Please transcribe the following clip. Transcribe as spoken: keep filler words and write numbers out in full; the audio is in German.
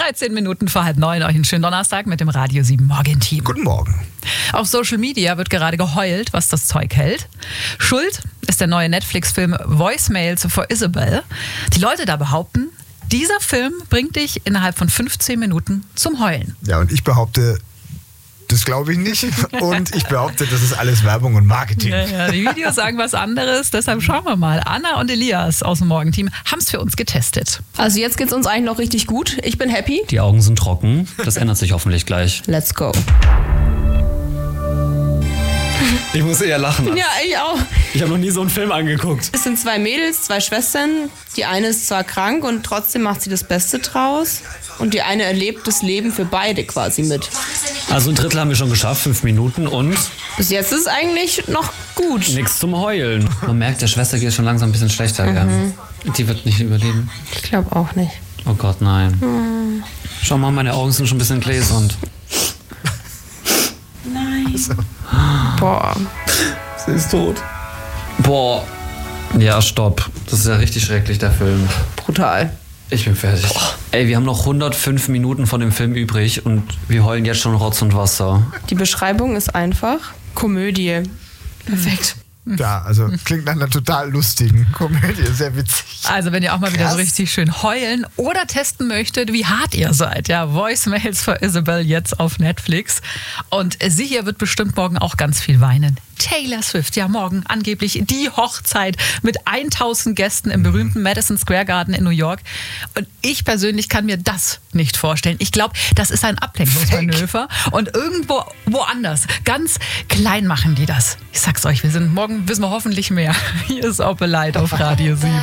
dreizehn Minuten vor halb neun, euch einen schönen Donnerstag mit dem Radio sieben Morgenteam. Guten Morgen. Auf Social Media wird gerade geheult, was das Zeug hält. Schuld ist der neue Netflix-Film Voicemails for Isabel. Die Leute da behaupten, dieser Film bringt dich innerhalb von fünfzehn Minuten zum Heulen. Ja, und ich behaupte, das glaube ich nicht. Und ich behaupte, das ist alles Werbung und Marketing. Ja, ja, die Videos sagen was anderes, deshalb schauen wir mal. Anna und Elias aus dem Morgenteam haben es für uns getestet. Also jetzt geht's uns eigentlich noch richtig gut. Ich bin happy. Die Augen sind trocken. Das ändert sich hoffentlich gleich. Let's go. Ich muss eher lachen. Ja, ich auch. Ich habe noch nie so einen Film angeguckt. Es sind zwei Mädels, zwei Schwestern. Die eine ist zwar krank und trotzdem macht sie das Beste draus. Und die eine erlebt das Leben für beide quasi mit. Also ein Drittel haben wir schon geschafft, fünf Minuten und Bis jetzt ist eigentlich noch gut. nichts zum Heulen. Man merkt, der Schwester geht es schon langsam ein bisschen schlechter. Mhm. Ja. Die wird nicht überleben. Ich glaube auch nicht. Oh Gott, nein. Mhm. Schau mal, meine Augen sind schon ein bisschen gläsernd. Nein. Boah. Sie ist tot. Boah. Ja, stopp. Das ist ja richtig schrecklich, der Film. Brutal. Ich bin fertig. Boah. Ey, wir haben noch hundertfünf Minuten von dem Film übrig und wir heulen jetzt schon Rotz und Wasser. Die Beschreibung ist einfach Komödie. Perfekt. Ja, also klingt nach einer total lustigen Komödie, sehr witzig. Also wenn ihr auch mal wieder so richtig schön heulen oder testen möchtet, wie hart ihr seid, ja, Voicemails for Isabel jetzt auf Netflix. Und sie hier wird bestimmt morgen auch ganz viel weinen. Taylor Swift, ja morgen angeblich die Hochzeit mit tausend Gästen im berühmten Madison Square Garden in New York. Und ich persönlich kann mir das nicht vorstellen. Ich glaube, das ist ein Ablenkungsmanöver. Und irgendwo woanders, ganz klein machen die das. Ich sag's euch, wir sind morgen, wissen wir hoffentlich mehr. Hier ist Opelite auf Radio sieben.